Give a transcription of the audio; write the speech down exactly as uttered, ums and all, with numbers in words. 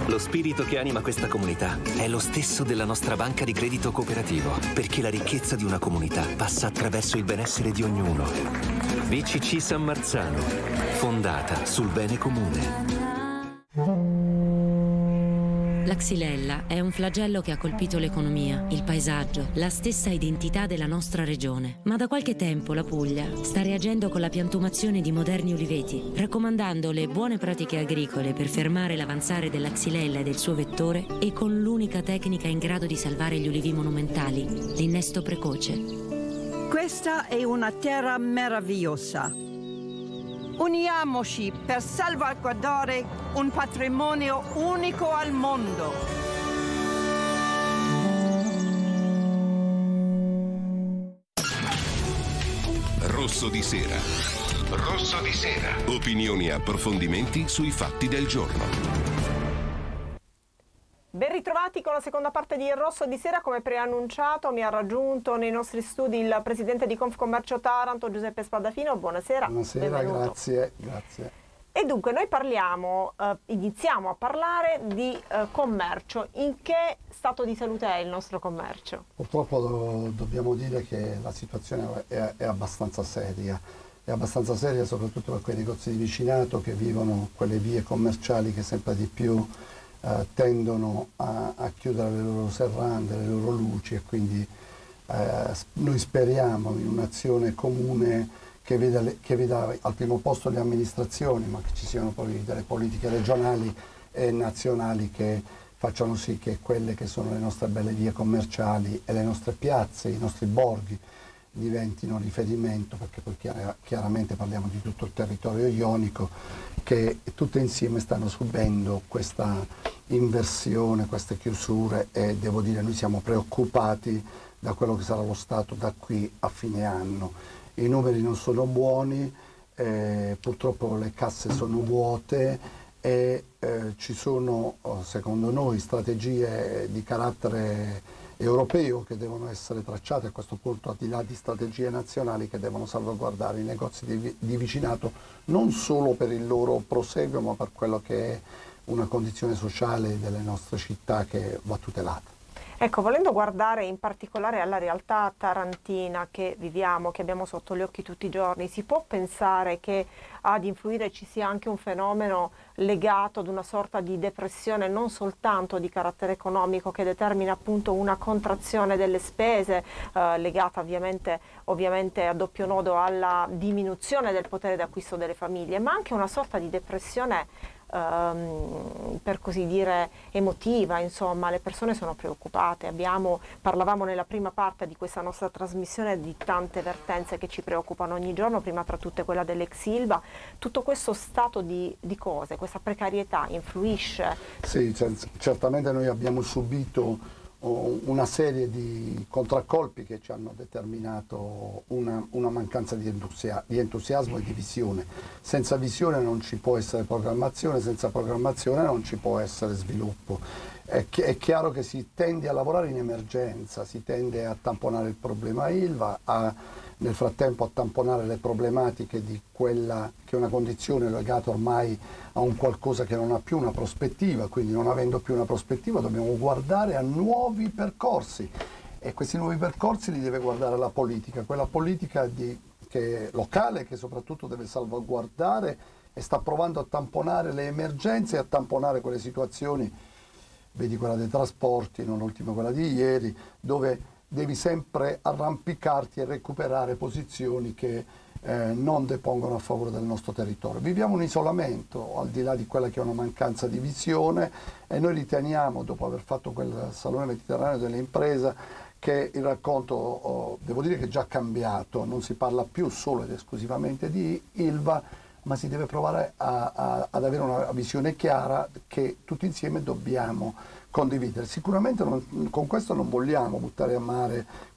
Lo spirito che anima questa comunità è lo stesso della nostra banca di credito cooperativo, perché la ricchezza di una comunità passa attraverso il benessere di ognuno. B C C San Marzano, fondata sul bene comune. La xylella è un flagello che ha colpito l'economia, il paesaggio, la stessa identità della nostra regione. Ma da qualche tempo la Puglia sta reagendo con la piantumazione di moderni uliveti, raccomandando le buone pratiche agricole per fermare l'avanzare della xylella e del suo vettore e con l'unica tecnica in grado di salvare gli ulivi monumentali, l'innesto precoce. Questa è una terra meravigliosa. Uniamoci per salvaguardare un patrimonio unico al mondo. Rosso di sera. Rosso di sera. Opinioni e approfondimenti sui fatti del giorno. Ben ritrovati con la seconda parte di Rosso di Sera. Come preannunciato mi ha raggiunto nei nostri studi il presidente di Confcommercio Taranto, Giuseppe Spadafino. Buonasera. Buonasera, benvenuto. grazie, grazie. E dunque noi parliamo, eh, iniziamo a parlare di eh, commercio. In che stato di salute è il nostro commercio? Purtroppo do, dobbiamo dire che la situazione è, è abbastanza seria. È abbastanza seria soprattutto per quei negozi di vicinato che vivono quelle vie commerciali che sempre di più Eh, tendono a, a chiudere le loro serrande, le loro luci, e quindi eh, noi speriamo in un'azione comune che veda, le, che veda al primo posto le amministrazioni, ma che ci siano poi delle politiche regionali e nazionali che facciano sì che quelle che sono le nostre belle vie commerciali e le nostre piazze, i nostri borghi diventino riferimento, perché poi chiar chiaramente parliamo di tutto il territorio ionico, che tutte insieme stanno subendo questa inversione, queste chiusure, e devo dire noi siamo preoccupati da quello che sarà lo stato da qui a fine anno. I numeri non sono buoni, eh, purtroppo le casse sono vuote e eh, ci sono secondo noi strategie di carattere europeo che devono essere tracciate a questo punto, al di là di strategie nazionali, che devono salvaguardare i negozi di, di vicinato non solo per il loro proseguo, ma per quello che è una condizione sociale delle nostre città che va tutelata. Ecco, volendo guardare in particolare alla realtà tarantina che viviamo, che abbiamo sotto gli occhi tutti i giorni, si può pensare che ad influire ci sia anche un fenomeno legato ad una sorta di depressione non soltanto di carattere economico, che determina appunto una contrazione delle spese eh, legata ovviamente, ovviamente a doppio nodo alla diminuzione del potere d'acquisto delle famiglie, ma anche una sorta di depressione Um, per così dire emotiva. Insomma, le persone sono preoccupate. Abbiamo, parlavamo nella prima parte di questa nostra trasmissione di tante vertenze che ci preoccupano ogni giorno, prima tra tutte quella dell'ex Ilva. Tutto questo stato di, di cose, questa precarietà influisce? Sì, certamente noi abbiamo subito una serie di contraccolpi che ci hanno determinato una, una mancanza di, entusia, di entusiasmo e di visione. Senza visione non ci può essere programmazione, senza programmazione non ci può essere sviluppo. È, chi, è chiaro che si tende a lavorare in emergenza, si tende a tamponare il problema Ilva, a, nel frattempo a tamponare le problematiche di quella che è una condizione legata ormai a un qualcosa che non ha più una prospettiva, quindi non avendo più una prospettiva dobbiamo guardare a nuovi percorsi, e questi nuovi percorsi li deve guardare la politica, quella politica di, che, locale, che soprattutto deve salvaguardare e sta provando a tamponare le emergenze e a tamponare quelle situazioni, vedi quella dei trasporti, non ultima quella di ieri, dove devi sempre arrampicarti e recuperare posizioni che eh, non depongono a favore del nostro territorio. Viviamo un isolamento, al di là di quella che è una mancanza di visione, e noi riteniamo, dopo aver fatto quel Salone Mediterraneo delle Imprese, che il racconto, oh, devo dire che è già cambiato, non si parla più solo ed esclusivamente di Ilva, ma si deve provare a, a, ad avere una visione chiara che tutti insieme dobbiamo condividere. Sicuramente non, con questo non vogliamo buttare a mare